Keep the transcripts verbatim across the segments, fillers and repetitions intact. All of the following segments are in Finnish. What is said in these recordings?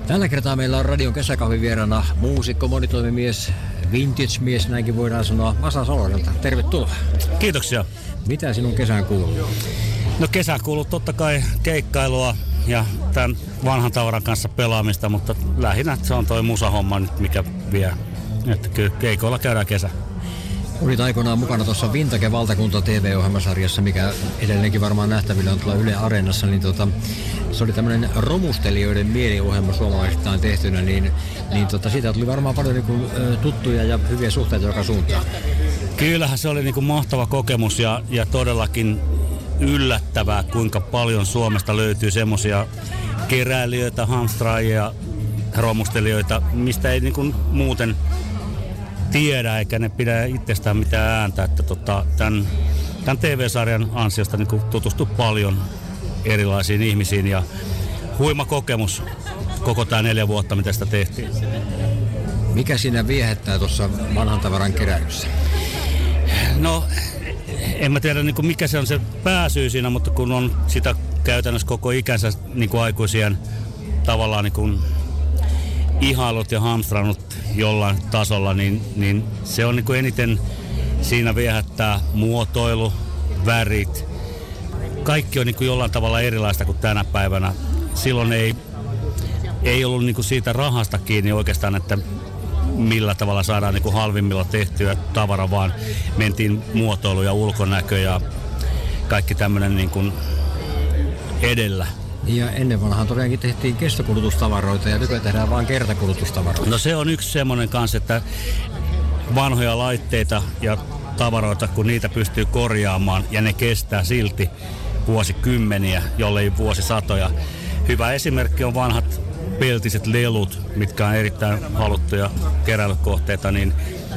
Tällä kertaa meillä on radion kesäkahvin vieraana muusikko, monitoimimies, vintage-mies, näinkin voidaan sanoa, Vasa Salonelta. Tervetuloa. Kiitoksia. Mitä sinun kesään kuuluu? No kesään kuuluu totta kai keikkailua ja tämän vanhan tavaran kanssa pelaamista, mutta lähinnä se on toi musahomma nyt, mikä vie. Että kyllä keikoilla käydään kesä. Olit aikoinaan mukana tuossa Vintage Valtakunta T V-ohjelmasarjassa, mikä edelleenkin varmaan nähtävillä on tuolla Yle Areenassa, niin tota, se oli tämmöinen romustelijoiden mieliohjelma suomalaisittain tehtynä, niin, niin tota, siitä tuli varmaan paljon niin kuin, tuttuja ja hyviä suhteita joka suuntaan. Kyllähän se oli niin kuin mahtava kokemus ja, ja todellakin yllättävää, kuinka paljon Suomesta löytyy semmoisia keräilijöitä, hamstraajia, romustelijoita, mistä ei niin kuin muuten tiedä eikä ne pidä itsestään mitään ääntä, että tota, tämän, tämän T V-sarjan ansiosta niin kuin tutustui paljon erilaisiin ihmisiin ja huima kokemus koko tämä neljä vuotta, mitä sitä tehtiin. Mikä siinä viehättää tuossa vanhan tavaran keräilyssä? No, en mä tiedä niin kuin mikä se on se pääsyy siinä, mutta kun on sitä käytännössä koko ikänsä niin kuin aikuisien tavallaan niin kuin ihailut ja hamstrannut jollain tasolla, niin, niin se on niin kuin eniten siinä viehättää muotoilu, värit. Kaikki on niin kuin jollain tavalla erilaista kuin tänä päivänä. Silloin ei, ei ollut niin kuin siitä rahasta kiinni oikeastaan, että millä tavalla saadaan niin kuin halvimmilla tehtyä tavara, vaan mentiin muotoilu ja ulkonäkö ja kaikki tämmöinen niin kuin edellä. Ja ennen vanhaan todennäköisesti tehtiin kestokulutustavaroita ja nykyään tehdään vain kertakulutustavaroita. No se on yksi semmoinen kanssa, että vanhoja laitteita ja tavaroita, kun niitä pystyy korjaamaan ja ne kestää silti vuosikymmeniä, jollei vuosisatoja. Hyvä esimerkki on vanhat peltiset lelut, mitkä on erittäin haluttuja keräilykohteita, niin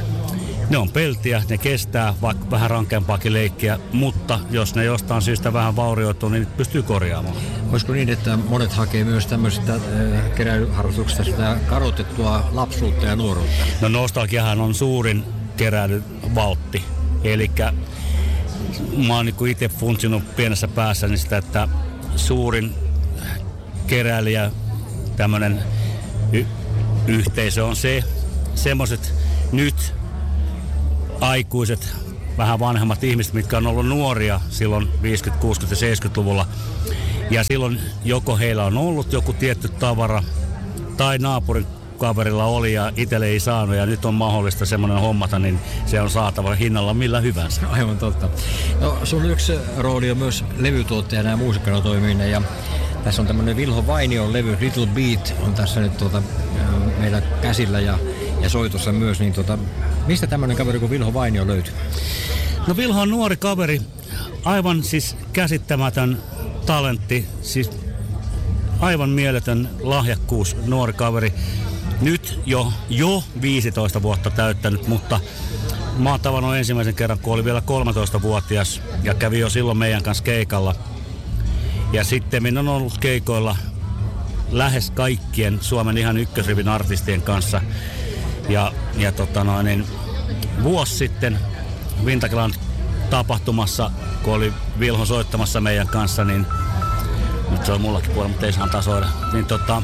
ne on peltiä, ne kestää vaikka vähän rankeampaakin leikkiä, mutta jos ne jostain syystä vähän vaurioituu, niin pystyy korjaamaan. Olisiko niin, että monet hakee myös tämmöistä äh, keräilyharrastuksesta sitä kadotettua lapsuutta ja nuoruutta? No nostalgiahan on suurin keräilyvaltti. Elikkä mä oon niin itse funtsinut pienessä päässäni sitä, että suurin keräilijä, tämmönen y- yhteisö on se, semmoiset nyt aikuiset, vähän vanhemmat ihmiset, mitkä on ollut nuoria silloin viisikymmentä-, kuusikymmentä- ja seitsemänkymmentäluvulla. Ja silloin joko heillä on ollut joku tietty tavara, tai naapurin kaverilla oli ja itselle ei saanut, ja nyt on mahdollista semmoinen hommata, niin se on saatava hinnalla millä hyvänsä. Aivan totta. No, sun yksi rooli on myös levytuottajana ja muusikkana toimiminen, ja tässä on tämmöinen Vilho Vainion levy, Little Beat, on tässä nyt tuota, meillä käsillä ja, ja soitossa myös, niin tuota, mistä tämmöinen kaveri kuin Vilho Vainio löytyy? No Vilho on nuori kaveri, aivan siis käsittämätön talentti, siis aivan mieletön lahjakkuus, nuori kaveri. Nyt jo, jo viisitoista vuotta täyttänyt, mutta mä oon tavannut ensimmäisen kerran, kun oli vielä kolmetoistavuotias ja kävi jo silloin meidän kanssa keikalla. Ja sitten minä on ollut keikoilla lähes kaikkien Suomen ihan ykkösrivin artistien kanssa. Ja, ja tota noin, niin vuosi sitten Vintagelan tapahtumassa, kun oli Vilho soittamassa meidän kanssa, niin nyt se on mullakin puolella, mutta ei saa tasoida. Niin, tota,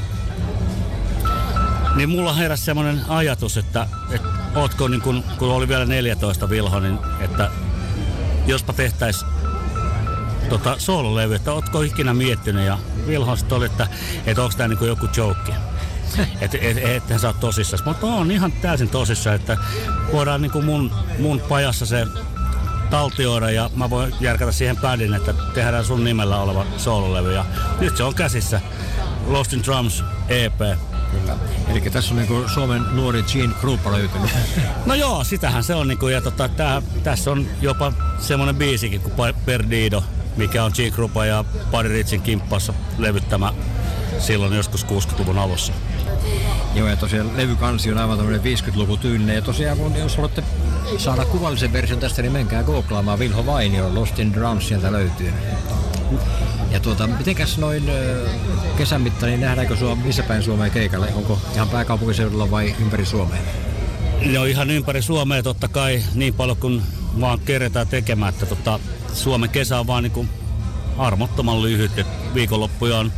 niin mulla heräsi semmoinen ajatus, että, että ootko niin kun, kun oli vielä neljätoista Vilho, niin että jospa tehtäis tota, soololevy, että ootko ikinä miettinyt, ja Vilho sitten oli, että, että onko tää niin kuin joku joke. Että et, et, ethän sä oot tosissaan. Mutta on ihan täysin tosissaan, että voidaan niin kuin mun, mun pajassa se taltioida ja mä voin järkätä siihen pädin, että tehdään sun nimellä oleva soololevy. Ja nyt se on käsissä. Lost in Drums E P. Kyllä. Eli tässä on niinku Suomen nuori Gene Krupa löytynyt. No joo, sitähän se on. Niinku, ja tota, tää, tässä on jopa semmoinen biisikin kuin Perdido, mikä on Gene Krupa ja Buddy Richin kimppassa levyttämä silloin joskus kuusikymmentäluvun alussa. Joo, ja tosiaan levykansi on aivan tämmöinen viisikymmentäluvun tyylinen. Ja tosiaan, jos haluatte saada kuvallisen version tästä, niin menkää googlaamaan Vilho Vainio, Lost in Drums, sieltä löytyy. Ja tuota, mitenkäs noin kesän mittaan, niin nähdäänkö sua missä päin Suomeen keikalle? Onko ihan pääkaupunkiseudulla vai ympäri Suomea? No ihan ympäri Suomea totta kai, niin paljon kuin vaan keretään tekemään, että tota, Suomen kesä on vaan niin kuin armottoman lyhyt, että viikonloppuja on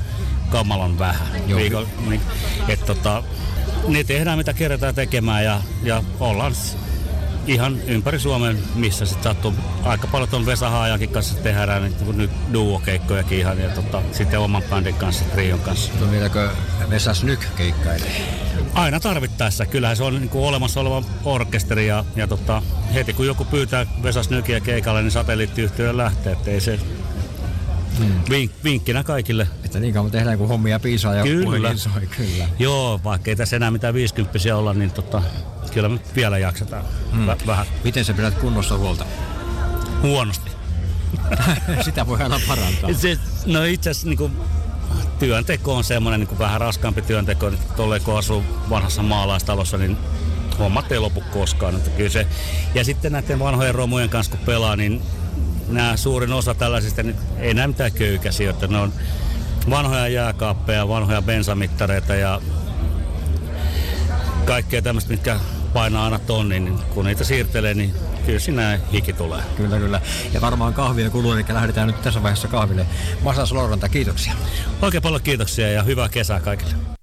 kamalan vähän. Viikon, niin, et tota, ne tehdään mitä kerätään tekemään ja, ja ollaan ihan ympäri Suomen, missä sit sattuu. Aika paljon tuon Vesa Haajankin kanssa tehdään niin nyt duo-keikkojakin ihan ja tota, sitten oman bändin kanssa, trion kanssa. No vieläkö Vesa Snyk keikkailee? Aina tarvittaessa. Kyllähän se on niin kuin olemassa oleva orkesteri ja, ja tota, heti kun joku pyytää Vesa Snykiä keikalle, niin satelliittiyhtiöön lähtee, ettei se hmm. vink, vinkkinä kaikille. Että niin kauan tehdään, kun hommia piisaa ja kyllä. soi, kyllä. Joo, vaikka ei tässä enää mitään viisikymppisiä olla, niin tota, kyllä me vielä jaksetaan hmm. Vä- vähän. Miten sä pidät kunnossa huolta? Huonosti. Sitä voi aina parantaa. Se, no itse asiassa niin työnteko on semmoinen niin vähän raskaampi työnteko. Tolleen kun asuu vanhassa maalaistalossa, niin hommat ei lopu koskaan. Että kyllä se, ja sitten näiden vanhojen romujen kanssa kun pelaa, niin nämä suurin osa tällaisista niin ei näe mitään köykäisiä. Ne on vanhoja jääkaappeja, vanhoja bensamittareita ja kaikkea tämmöistä, mitkä painaa aina tonnin, niin kun niitä siirtelee, niin kyllä siinä hiki tulee. Kyllä, kyllä. Ja varmaan kahvia kuluu, eli lähdetään nyt tässä vaiheessa kahville. Masa Sloranta, kiitoksia. Oikein paljon kiitoksia ja hyvää kesää kaikille.